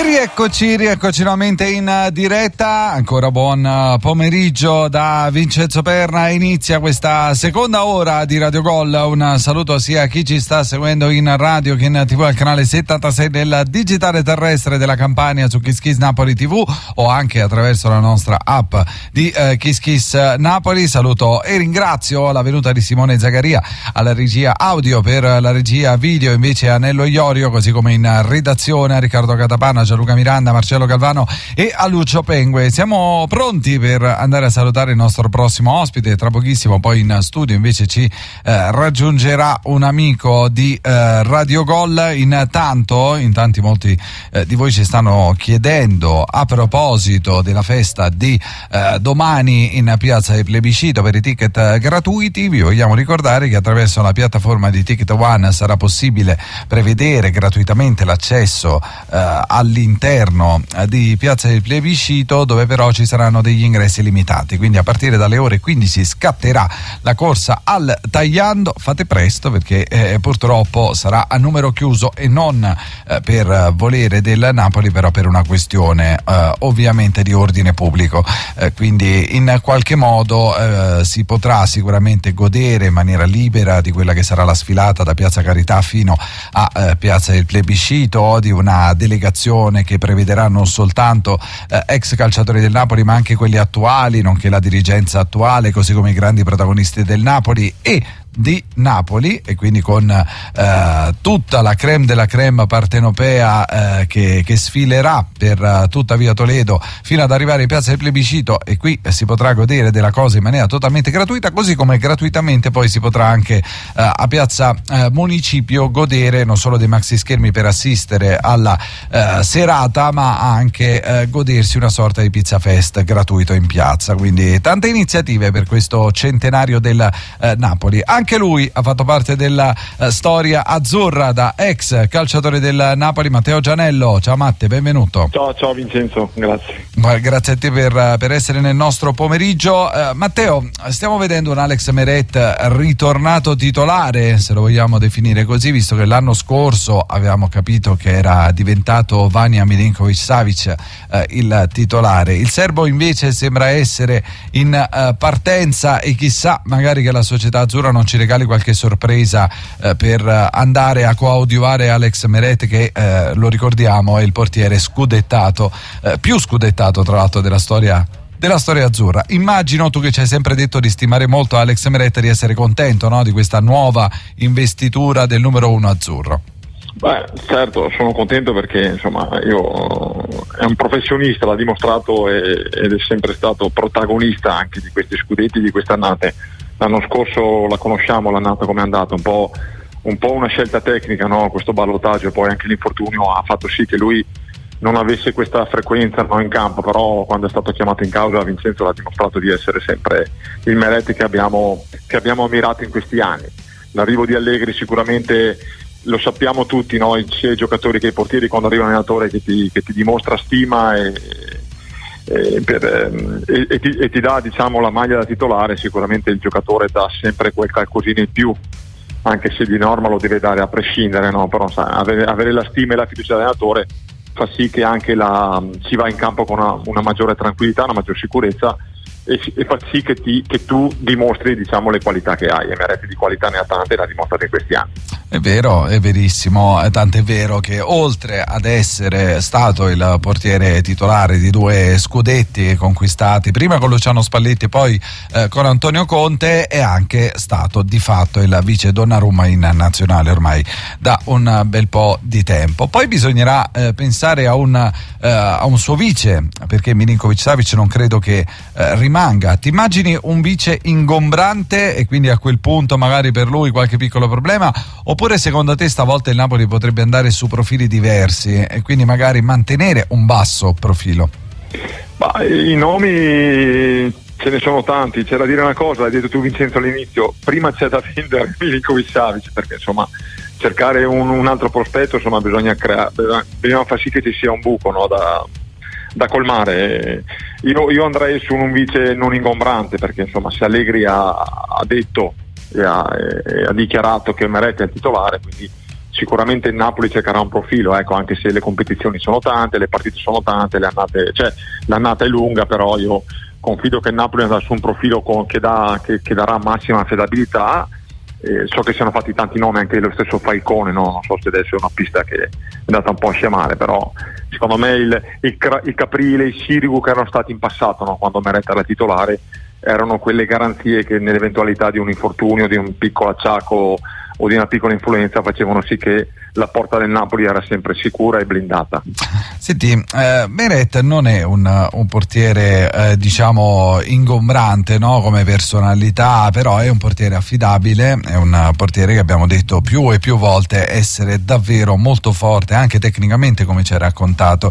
Rieccoci nuovamente in diretta, ancora buon pomeriggio da Vincenzo Perna. Inizia questa seconda ora di Radio Gol. Un saluto sia a chi ci sta seguendo in radio che in TV al canale 76 del digitale terrestre della Campania su Kiss Kiss Napoli TV o anche attraverso la nostra app di Kiss Kiss Napoli. Saluto e ringrazio la venuta di Simone Zagaria alla regia audio, per la regia video invece Anello Iorio, così come in redazione a Riccardo Catapana, Gianluca Miranda, Marcello Galvano e a Lucio Pengue. Siamo pronti per andare a salutare il nostro prossimo ospite. Tra pochissimo poi in studio invece ci raggiungerà un amico di Radio Gol. Intanto molti di voi ci stanno chiedendo a proposito della festa di domani in piazza del Plebiscito per i ticket gratuiti. Vi vogliamo ricordare che attraverso la piattaforma di Ticket One sarà possibile prevedere gratuitamente l'accesso all'interno di piazza del Plebiscito, dove però ci saranno degli ingressi limitati, quindi a partire dalle ore 15 scatterà la corsa al tagliando. Fate presto perché purtroppo sarà a numero chiuso e non per volere del Napoli, però per una questione ovviamente di ordine pubblico, quindi in qualche modo si potrà sicuramente godere in maniera libera di quella che sarà la sfilata da Piazza Carità fino a piazza del Plebiscito, di una delegazione che prevederà non soltanto ex calciatori del Napoli ma anche quelli attuali, nonché la dirigenza attuale, così come i grandi protagonisti del Napoli e di Napoli, e quindi con tutta la crème della crème partenopea che sfilerà per tutta via Toledo fino ad arrivare in piazza del Plebiscito, e qui si potrà godere della cosa in maniera totalmente gratuita, così come gratuitamente poi si potrà anche a piazza Municipio godere non solo dei maxi schermi per assistere alla serata, ma anche godersi una sorta di pizza fest gratuito in piazza. Quindi tante iniziative per questo centenario del Napoli. Anche lui ha fatto parte della storia azzurra da ex calciatore del Napoli, Matteo Gianello. Ciao Matte, benvenuto. Ciao Vincenzo, grazie. Grazie a te per essere nel nostro pomeriggio. Matteo, stiamo vedendo un Alex Meret ritornato titolare, se lo vogliamo definire così, visto che l'anno scorso avevamo capito che era diventato Vanja Milinković-Savić il titolare. Il serbo invece sembra essere in partenza, e chissà magari che la società azzurra non ci regali qualche sorpresa per andare a coadiuvare Alex Meret, che lo ricordiamo è il portiere scudettato, più scudettato tra l'altro della storia azzurra. Immagino, tu che ci hai sempre detto di stimare molto Alex Meret, di essere contento, no, di questa nuova investitura del numero 1 azzurro. Beh, certo, sono contento perché insomma è un professionista, l'ha dimostrato ed è sempre stato protagonista anche di questi scudetti, di queste annate. L'anno scorso la conosciamo l'annata come è andata, un po' una scelta tecnica, no? Questo ballottaggio, poi anche l'infortunio ha fatto sì che lui non avesse questa frequenza, no, in campo, però quando è stato chiamato in causa Vincenzo l'ha dimostrato di essere sempre il Meret che abbiamo ammirato in questi anni. L'arrivo di Allegri sicuramente lo sappiamo tutti, no? Sia i giocatori che i portieri, quando arriva un allenatore che ti dimostra stima e ti dà, diciamo, la maglia da titolare, sicuramente il giocatore dà sempre quel qualcosina in più, anche se di norma lo deve dare a prescindere, no? Però avere la stima e la fiducia dell'allenatore fa sì che anche si va in campo con una maggiore tranquillità, una maggiore sicurezza, e fa sì che tu dimostri, diciamo, le qualità che hai. E Meret di qualità ne ha tante e l'ha dimostrato in questi anni. È vero, è verissimo, tant'è vero che oltre ad essere stato il portiere titolare di 2 scudetti conquistati, prima con Luciano Spalletti e poi con Antonio Conte, è anche stato di fatto il vice Donnarumma in nazionale ormai da un bel po' di tempo. Poi bisognerà pensare a un suo vice, perché Milinković-Savić non credo che rimanga. Ti immagini un vice ingombrante e quindi a quel punto magari per lui qualche piccolo problema, oppure secondo te stavolta il Napoli potrebbe andare su profili diversi e quindi magari mantenere un basso profilo? I nomi ce ne sono tanti, c'è da dire una cosa, l'hai detto tu Vincenzo all'inizio, prima c'è da vendere Milinković-Savić, perché insomma cercare un altro prospetto, insomma bisogna far sì che ci sia un buco, no, da colmare. Io andrei su un vice non ingombrante, perché insomma se Allegri ha detto e ha dichiarato che Meret è il titolare, quindi sicuramente il Napoli cercherà un profilo, ecco, anche se le competizioni sono tante, le partite sono tante, l'annata è lunga, però io confido che il Napoli andrà su un profilo che darà massima affidabilità. So che siano fatti tanti nomi, anche lo stesso Falcone, no? Non so se adesso è una pista che è andata un po' a scemare, però secondo me il Caprile, il Sirigu che erano stati in passato, no? Quando Meret era titolare, erano quelle garanzie che nell'eventualità di un infortunio, di un piccolo acciacco o di una piccola influenza facevano sì che la porta del Napoli era sempre sicura e blindata. Senti, Meret non è un portiere diciamo ingombrante, no? Come personalità, però è un portiere affidabile, è un portiere che abbiamo detto più e più volte essere davvero molto forte anche tecnicamente, come ci hai raccontato.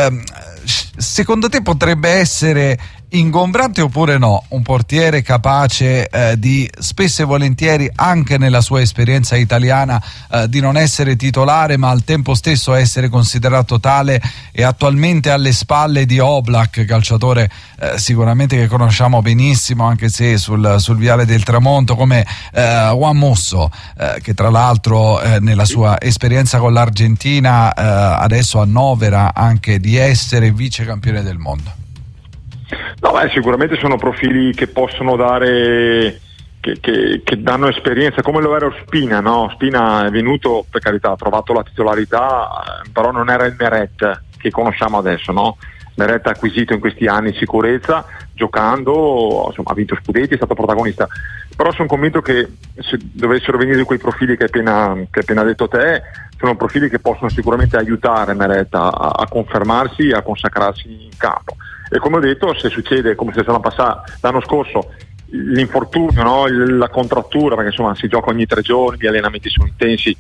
Secondo te potrebbe essere ingombrante oppure no un portiere capace di spesso e volentieri, anche nella sua esperienza italiana, di non essere titolare ma al tempo stesso essere considerato tale, e attualmente alle spalle di Oblak, calciatore sicuramente che conosciamo benissimo anche se sul viale del tramonto, come Juan Musso, che tra l'altro nella sua esperienza con l'Argentina adesso annovera anche di essere vice campione del mondo? No, sicuramente sono profili che possono dare, che danno esperienza, come lo era Ospina, no? Spina è venuto, per carità, ha trovato la titolarità, però non era il Meret che conosciamo adesso, no? Meret ha acquisito in questi anni sicurezza, giocando, insomma, ha vinto scudetti, è stato protagonista. Però sono convinto che se dovessero venire quei profili che hai appena detto te, sono profili che possono sicuramente aiutare Meret a confermarsi e a consacrarsi in campo. E come ho detto, se succede come se sono passato l'anno scorso, l'infortunio, no? La contrattura, perché insomma si gioca ogni 3 giorni, gli allenamenti sono intensi,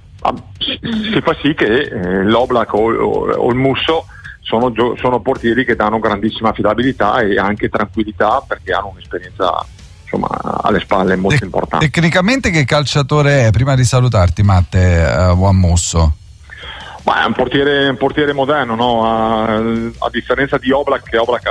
si fa sì che l'Oblak o il Musso sono portieri che danno grandissima affidabilità e anche tranquillità, perché hanno un'esperienza insomma alle spalle molto importante. Tecnicamente che calciatore è, prima di salutarti Matte, Juan Musso? È un portiere moderno, no? A differenza di Oblak, che Oblak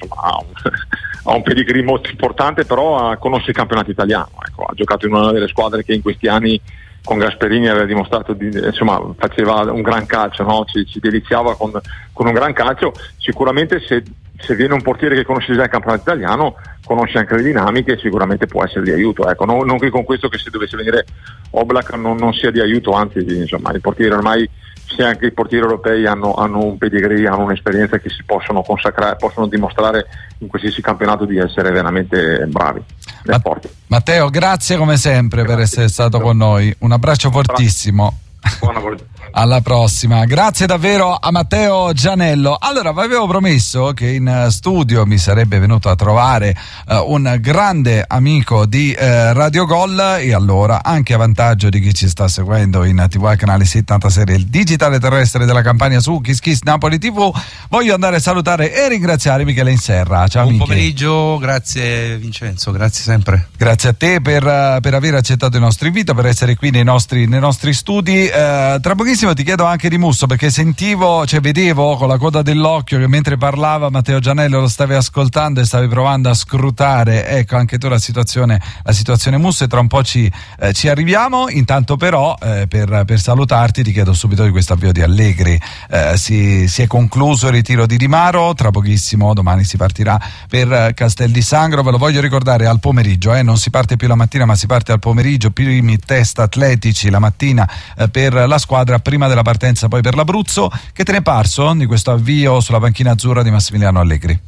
ha un pedigree molto importante, però conosce il campionato italiano, ecco, ha giocato in una delle squadre che in questi anni con Gasperini aveva dimostrato faceva un gran calcio, no? Ci deliziava con un gran calcio. Sicuramente se viene un portiere che conosce già il campionato italiano, conosce anche le dinamiche, sicuramente può essere di aiuto, ecco. Non che con questo che se dovesse venire Oblak non sia di aiuto, anzi insomma i portieri ormai, se anche i portieri europei hanno un pedigree, hanno un'esperienza che si possono consacrare, possono dimostrare in qualsiasi campionato di essere veramente bravi. Matteo, grazie come sempre per essere stato con noi, un abbraccio fortissimo. Buona volta. Alla prossima, grazie davvero a Matteo Gianello. Allora, vi avevo promesso che in studio mi sarebbe venuto a trovare un grande amico di Radio Gol, e allora, anche a vantaggio di chi ci sta seguendo in TV canale 76, il digitale terrestre della Campania, su Kiss Kiss Napoli TV, voglio andare a salutare e ringraziare Michele Inserra. Ciao. Buon Michele. pomeriggio, grazie Vincenzo, grazie sempre. Grazie a te per aver accettato il nostro invito, per essere qui nei nostri studi. Tra pochissimo ti chiedo anche di Musso, perché vedevo con la coda dell'occhio che mentre parlava Matteo Gianello lo stavi ascoltando e stavi provando a scrutare, ecco, anche tu la situazione Musso, e tra un po' ci arriviamo. Intanto però per salutarti ti chiedo subito di questo avvio di Allegri. Si è concluso il ritiro di Di Maro, tra pochissimo domani si partirà per Castel di Sangro, ve lo voglio ricordare, al pomeriggio, non si parte più la mattina ma si parte al pomeriggio, primi test atletici la mattina per la squadra, prima della partenza poi per l'Abruzzo. Che te ne è parso di questo avvio sulla panchina azzurra di Massimiliano Allegri?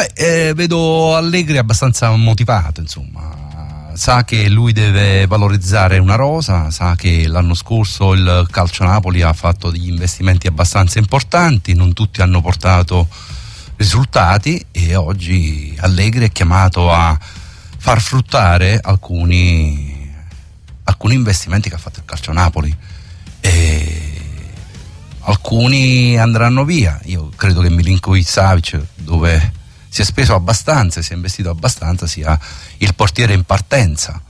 Vedo Allegri abbastanza motivato, insomma, sa che lui deve valorizzare una rosa, sa che l'anno scorso il Calcio Napoli ha fatto degli investimenti abbastanza importanti, non tutti hanno portato risultati, e oggi Allegri è chiamato a far fruttare alcuni investimenti che ha fatto il Calcio Napoli, e alcuni andranno via. Io credo che Milinkovic-Savic, dove si è speso abbastanza, si è investito abbastanza, sia il portiere in partenza.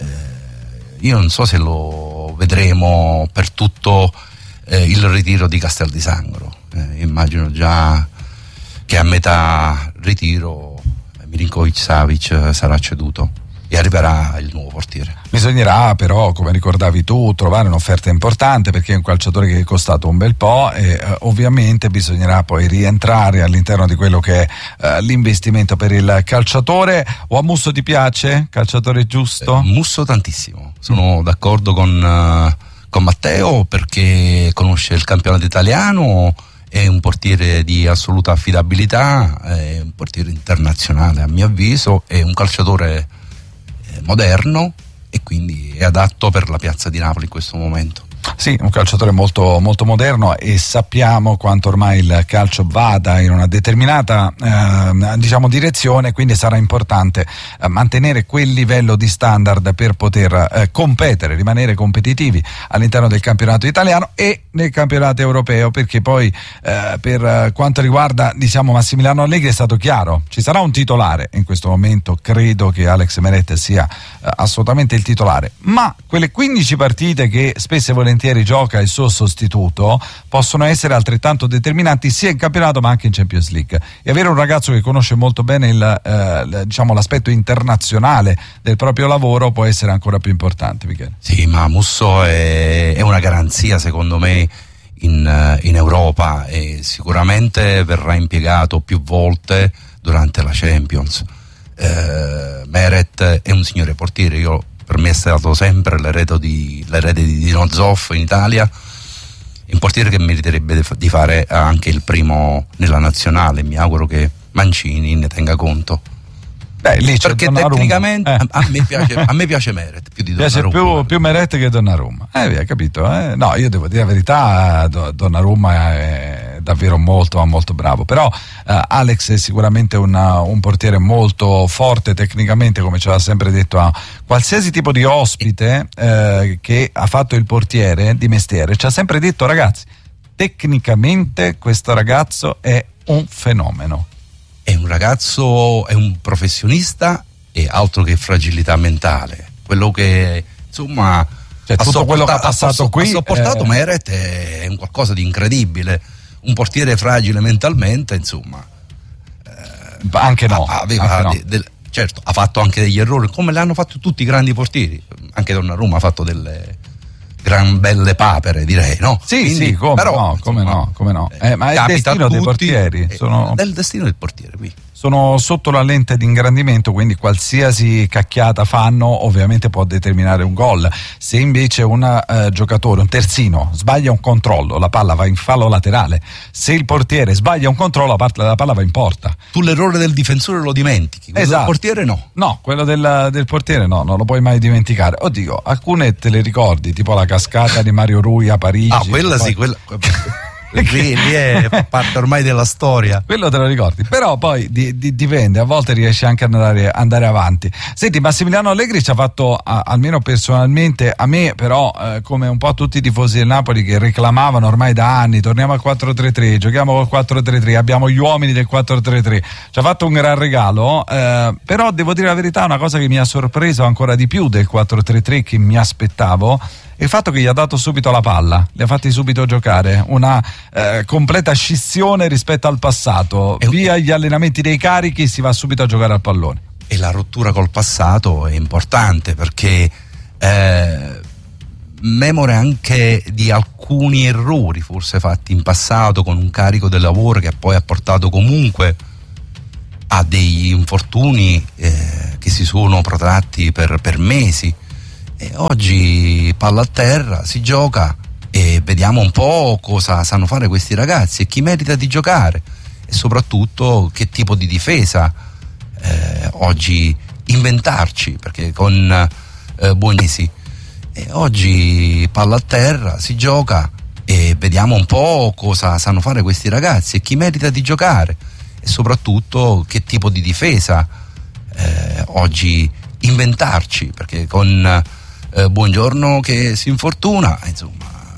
Io non so se lo vedremo per tutto il ritiro di Castel di Sangro. Immagino già che a metà ritiro Milinkovic-Savic sarà ceduto. e arriverà il nuovo portiere. Bisognerà però, come ricordavi tu, trovare un'offerta importante, perché è un calciatore che è costato un bel po' e ovviamente bisognerà poi rientrare all'interno di quello che è l'investimento per il calciatore. O a Musso ti piace? Calciatore giusto? Musso tantissimo, sono d'accordo con Matteo, perché conosce il campionato italiano, è un portiere di assoluta affidabilità, è un portiere internazionale a mio avviso, è un calciatore moderno e quindi è adatto per la piazza di Napoli in questo momento. Sì, un calciatore molto, molto moderno, e sappiamo quanto ormai il calcio vada in una determinata direzione, quindi sarà importante mantenere quel livello di standard per poter competere, rimanere competitivi all'interno del campionato italiano e nel campionato europeo, perché poi per quanto riguarda Massimiliano Allegri è stato chiaro, ci sarà un titolare. In questo momento credo che Alex Meret sia assolutamente il titolare, ma quelle 15 partite che spesso e volentieri gioca il suo sostituto possono essere altrettanto determinanti sia in campionato ma anche in Champions League, e avere un ragazzo che conosce molto bene l'aspetto internazionale del proprio lavoro può essere ancora più importante, Michele. Sì, ma Musso è una garanzia secondo me in Europa, e sicuramente verrà impiegato più volte durante la Champions. Meret è un signore portiere, per me è stato sempre l'erede di Dino Zoff in Italia, un portiere che meriterebbe di fare anche il primo nella nazionale. Mi auguro che Mancini ne tenga conto. Lì perché tecnicamente a me piace Meret più di Donnarumma. Piace più Meret che Donnarumma. Hai capito? No, io devo dire la verità, Donnarumma è davvero molto bravo, però Alex è sicuramente un portiere molto forte tecnicamente, come ci aveva sempre detto a qualsiasi tipo di ospite che ha fatto il portiere di mestiere. Ci ha sempre detto: ragazzi, tecnicamente questo ragazzo è un fenomeno. È un ragazzo, è un professionista e altro che fragilità mentale. Quello che insomma tutto quello che ha passato qui ha sopportato Meret è un qualcosa di incredibile. Un portiere fragile mentalmente, insomma. Anche no. Certo, ha fatto anche degli errori, come l'hanno fatto tutti i grandi portieri. Anche Donnarumma ha fatto delle gran belle papere, direi, no? Sì, quindi, come no. Ma è il destino dei portieri. È il destino del portiere qui. Sono sotto la lente di ingrandimento, quindi qualsiasi cacchiata fanno ovviamente può determinare un gol. Se invece un giocatore, un terzino, sbaglia un controllo, la palla va in fallo laterale. Se il portiere sbaglia un controllo, la palla va in porta. Tu l'errore del difensore lo dimentichi, quello del portiere no. No, quello del portiere no, non lo puoi mai dimenticare. Oddio, alcune te le ricordi, tipo la cascata di Mario Rui a Parigi. Quella sì, quella... lì è parte ormai della storia. Quello te lo ricordi, però poi dipende, a volte riesce anche ad andare avanti. Senti, Massimiliano Allegri ci ha fatto, almeno personalmente a me, però come un po' tutti i tifosi del Napoli che reclamavano ormai da anni: torniamo al 4-3-3, giochiamo col 4-3-3, abbiamo gli uomini del 4-3-3, ci ha fatto un gran regalo, però devo dire la verità, una cosa che mi ha sorpreso ancora di più del 4-3-3 che mi aspettavo è il fatto che gli ha dato subito la palla, li ha fatti subito giocare, una completa scissione rispetto al passato, via gli allenamenti dei carichi, si va subito a giocare al pallone. E la rottura col passato è importante, perché memore anche di alcuni errori forse fatti in passato, con un carico del lavoro che poi ha portato comunque a degli infortuni che si sono protratti per mesi. E oggi palla a terra, si gioca e vediamo un po' cosa sanno fare questi ragazzi e chi merita di giocare, e soprattutto che tipo di difesa oggi inventarci, perché con Buonisi oggi palla a terra, si gioca e vediamo un po' cosa sanno fare questi ragazzi e chi merita di giocare, e soprattutto che tipo di difesa oggi inventarci, perché con Buongiorno che si infortuna, insomma